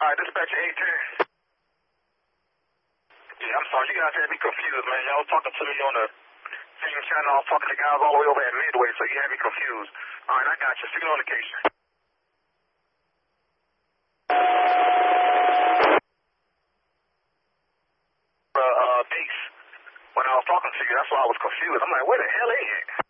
Dispatch 810. Yeah, I'm sorry. You guys had me confused, man. Y'all was talking to me on the same channel. I was talking to guys all the way over at Midway, so you had me confused. All right, I got you. Signal indication. Base. When I was talking to you, that's why I was confused. I'm like, where the hell is it?